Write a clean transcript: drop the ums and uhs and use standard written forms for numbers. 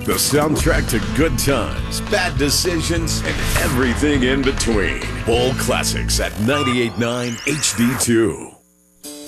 The soundtrack to good times, bad decisions, and everything in between. Bowl Classics at 98.9 HD2.